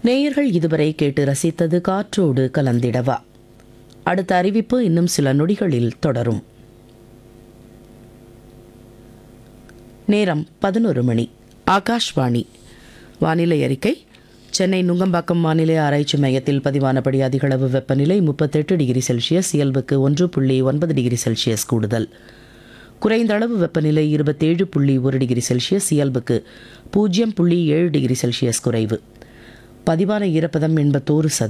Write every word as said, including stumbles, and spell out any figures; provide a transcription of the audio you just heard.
நேயர்கள் இதுவரை கேட்டு ரசித்தது காற்றோடு கலந்திடவா. அடுத்த அறிவிப்பு இன்னும் சில நொடிகளில் தொடரும். நேரம் பதினொரு மணி. ஆகாஷ்வாணி. வானிலை அறிக்கை. சென்னை நுங்கம்பாக்கம் வானிலை ஆராய்ச்சி மையத்தில் பதிவானபடி அதிகளவு வெப்பநிலை முப்பத்தெட்டு டிகிரி செல்சியஸ், இயல்புக்கு ஒன்று புள்ளி ஒன்பது டிகிரி செல்சியஸ் கூடுதல். குறைந்த அளவு வெப்பநிலை இருபத்தேழு புள்ளி ஒரு டிகிரி செல்சியஸ், இயல்புக்கு பூஜ்ஜியம் புள்ளி ஏழு டிகிரி செல்சியஸ் குறைவு. பதிவான ஈரப்பதம் எண்பத்தோரு சதவீதம்.